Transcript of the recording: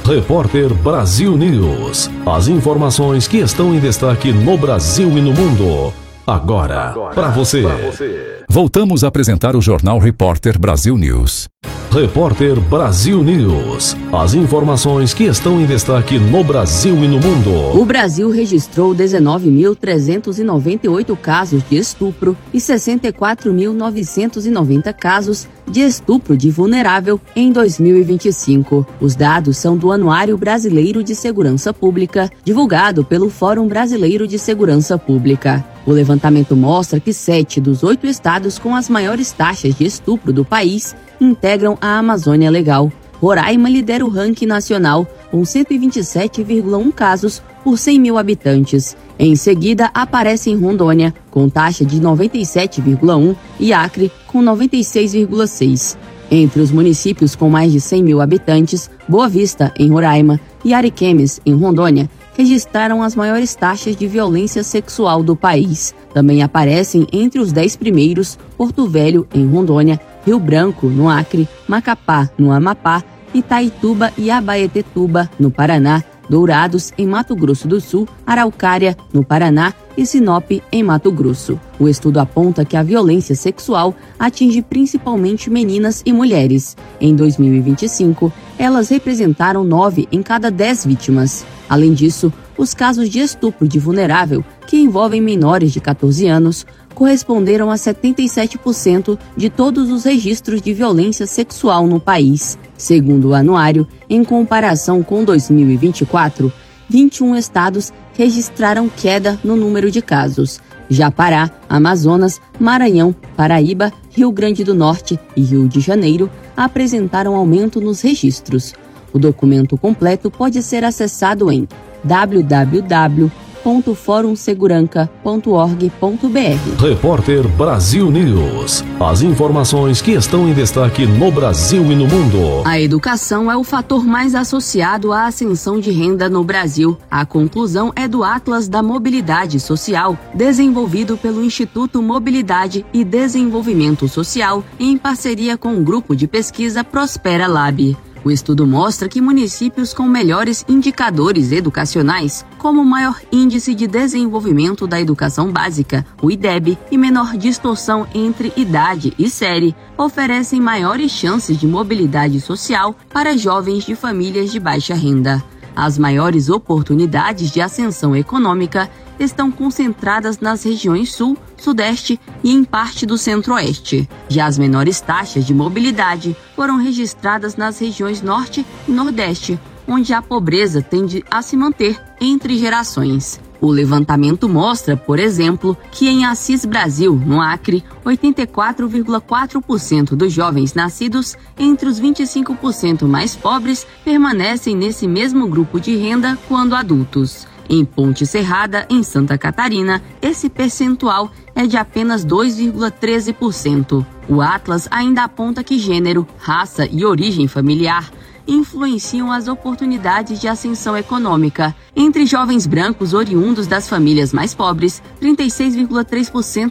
Repórter Brasil News. As informações que estão em destaque no Brasil e no mundo. Agora para você. Voltamos a apresentar o Jornal Repórter Brasil News. Repórter Brasil News. As informações que estão em destaque no Brasil e no mundo. O Brasil registrou 19.398 casos de estupro e 64.990 casos de estupro de vulnerável em 2025. Os dados são do Anuário Brasileiro de Segurança Pública, divulgado pelo Fórum Brasileiro de Segurança Pública. O levantamento mostra que 7 dos 8 estados com as maiores taxas de estupro do país integram a Amazônia Legal. Roraima lidera o ranking nacional, com 127,1 casos por 100 mil habitantes. Em seguida, aparecem Rondônia, com taxa de 97,1, e Acre, com 96,6. Entre os municípios com mais de 100 mil habitantes, Boa Vista, em Roraima, e Ariquemes, em Rondônia, registraram as maiores taxas de violência sexual do país. Também aparecem entre os 10 primeiros Porto Velho, em Rondônia, Rio Branco, no Acre, Macapá, no Amapá, Itaituba e Abaetetuba, no Paraná, Dourados, em Mato Grosso do Sul, Araucária, no Paraná, e Sinop, em Mato Grosso. O estudo aponta que a violência sexual atinge principalmente meninas e mulheres. Em 2025, elas representaram 9 em cada 10 vítimas. Além disso, os casos de estupro de vulnerável, que envolvem menores de 14 anos, corresponderam a 77% de todos os registros de violência sexual no país. Segundo o anuário, em comparação com 2024, 21 estados registraram queda no número de casos. Já Pará, Amazonas, Maranhão, Paraíba, Rio Grande do Norte e Rio de Janeiro apresentaram aumento nos registros. O documento completo pode ser acessado em www.forumseguranca.org.br. Repórter Brasil News. As informações que estão em destaque no Brasil e no mundo. A educação é o fator mais associado à ascensão de renda no Brasil. A conclusão é do Atlas da Mobilidade Social, desenvolvido pelo Instituto Mobilidade e Desenvolvimento Social, em parceria com o grupo de pesquisa Prospera Lab. O estudo mostra que municípios com melhores indicadores educacionais, como maior índice de desenvolvimento da educação básica, o IDEB, e menor distorção entre idade e série, oferecem maiores chances de mobilidade social para jovens de famílias de baixa renda. As maiores oportunidades de ascensão econômica estão concentradas nas regiões Sul, Sudeste e em parte do Centro-Oeste. Já as menores taxas de mobilidade foram registradas nas regiões Norte e Nordeste, onde a pobreza tende a se manter entre gerações. O levantamento mostra, por exemplo, que em Assis Brasil, no Acre, 84,4% dos jovens nascidos entre os 25% mais pobres permanecem nesse mesmo grupo de renda quando adultos. Em Ponte Serrada, em Santa Catarina, esse percentual é de apenas 2,13%. O Atlas ainda aponta que gênero, raça e origem familiar influenciam as oportunidades de ascensão econômica. Entre jovens brancos oriundos das famílias mais pobres, 36,3%